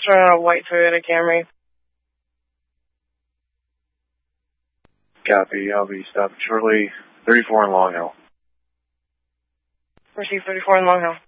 running a white Toyota Camry. Copy. I'll be stopping shortly. 34 in Long Hill. Receive 34 in Long Hill.